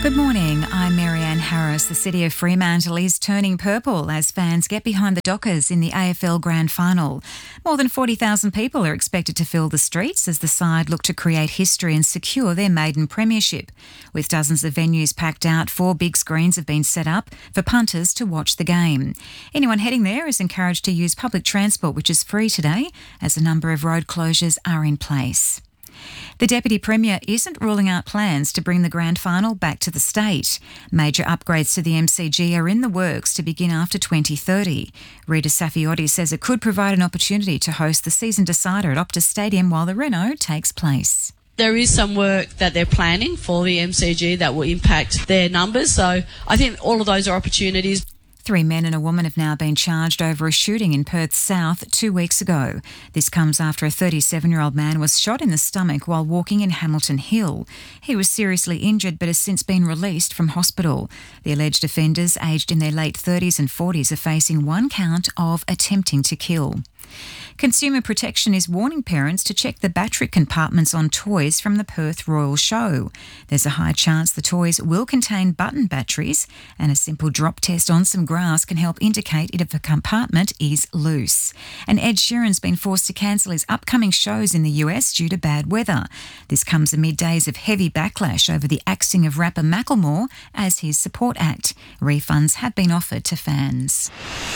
Good morning, I'm Marianne Harris. The city of Fremantle is turning purple as fans get behind the Dockers in the AFL Grand Final. More than 40,000 people are expected to fill the streets as the side look to create history and secure their maiden premiership. With dozens of venues packed out, 4 big screens have been set up for punters to watch the game. Anyone heading there is encouraged to use public transport, which is free today, as a number of road closures are in place. The Deputy Premier isn't ruling out plans to bring the Grand Final back to the state. Major upgrades to the MCG are in the works to begin after 2030. Rita Safiotti says it could provide an opportunity to host the season decider at Optus Stadium while the reno takes place. There is some work that they're planning for the MCG that will impact their numbers, so I think all of those are opportunities. 3 men and a woman have now been charged over a shooting in Perth South 2 weeks ago. This comes after a 37-year-old man was shot in the stomach while walking in Hamilton Hill. He was seriously injured but has since been released from hospital. The alleged offenders, aged in their late 30s and 40s, are facing 1 count of attempting to kill. Consumer Protection is warning parents to check the battery compartments on toys from the Perth Royal Show. There's a high chance the toys will contain button batteries, and a simple drop test on some grass can help indicate if a compartment is loose. And Ed Sheeran's been forced to cancel his upcoming shows in the US due to bad weather. This comes amid days of heavy backlash over the axing of rapper Macklemore as his support act. Refunds have been offered to fans.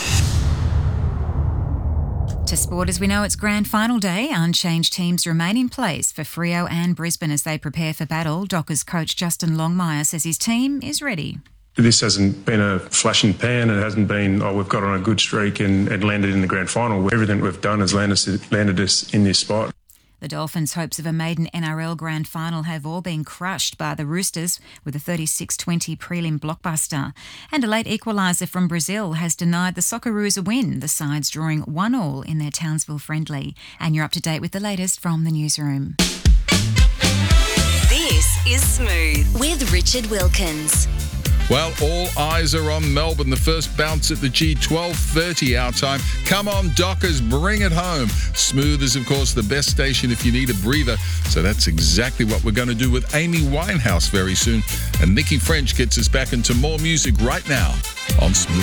To sport, as we know, it's Grand Final day. Unchanged teams remain in place for Freo and Brisbane as they prepare for battle. Dockers coach Justin Longmire says his team is ready. This hasn't been a flash in the pan. It hasn't been, we've got on a good streak and landed in the Grand Final. Everything we've done has landed us in this spot. The Dolphins' hopes of a maiden NRL Grand Final have all been crushed by the Roosters with a 36-20 prelim blockbuster. And a late equaliser from Brazil has denied the Socceroos a win, the sides drawing 1-1 in their Townsville friendly. And you're up to date with the latest from the newsroom. This is Smooth with Richard Wilkins. Well, all eyes are on Melbourne. The first bounce at the G12:30 our time. Come on, Dockers, bring it home. Smooth is, of course, the best station if you need a breather. So that's exactly what we're going to do with Amy Winehouse very soon. And Nikki French gets us back into more music right now on Smooth.